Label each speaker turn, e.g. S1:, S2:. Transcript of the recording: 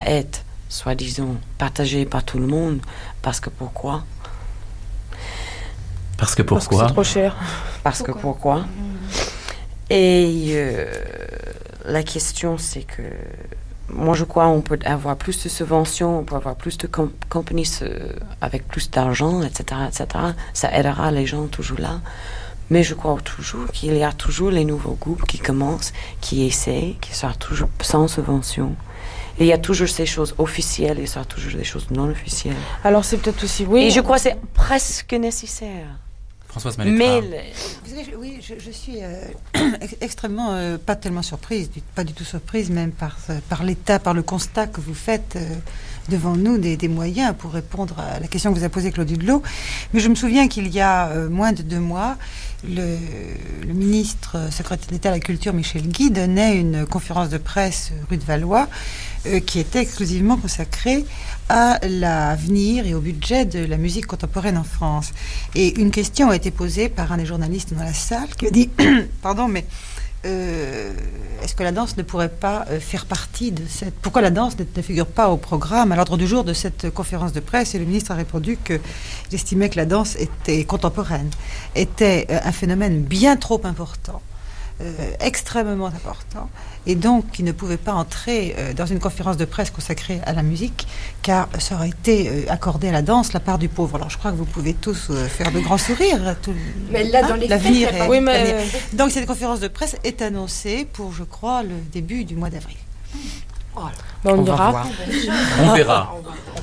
S1: être, soi-disant, partagé par tout le monde. Parce que pourquoi?
S2: Parce que pourquoi?
S3: Parce que c'est trop cher.
S1: Parce que pourquoi? Et la question, c'est que moi, je crois qu'on peut avoir plus de subventions, on peut avoir plus de compagnies avec plus d'argent, etc., etc. Ça aidera les gens toujours là. Mais je crois toujours qu'il y a toujours les nouveaux groupes qui commencent, qui essaient, qui sont toujours sans subvention. Et il y a toujours ces choses officielles et il y a toujours des choses non officielles.
S3: Alors c'est peut-être aussi, oui.
S1: Et je crois que c'est presque nécessaire.
S2: Françoise Malétra.
S4: Oui, je suis extrêmement, pas tellement surprise, pas du tout surprise même par l'état, par le constat que vous faites devant nous des moyens pour répondre à la question que vous a posée Claude Hudelot. Mais je me souviens qu'il y a moins de 2 mois, le ministre secrétaire d'État à la Culture, Michel Guy, donnait une conférence de presse rue de Valois qui était exclusivement consacrée à l'avenir et au budget de la musique contemporaine en France. Et une question a été posée par un des journalistes dans la salle qui a dit pardon, mais est-ce que la danse ne pourrait pas faire partie de cette... Pourquoi la danse ne figure pas au programme, à l'ordre du jour de cette conférence de presse? Et le ministre a répondu qu'il estimait que la danse était contemporaine, était un phénomène bien trop important, extrêmement important, et donc qui ne pouvait pas entrer dans une conférence de presse consacrée à la musique, car ça aurait été accordé à la danse la part du pauvre. Alors je crois que vous pouvez tous faire de grands sourires.
S5: Mais là, dans les
S4: l'avenir
S5: faits,
S4: est...
S3: Oui, mais...
S4: Donc cette conférence de presse est annoncée pour, je crois, le début du mois d'avril.
S3: On
S1: va
S3: ira.
S1: voir.
S2: On verra.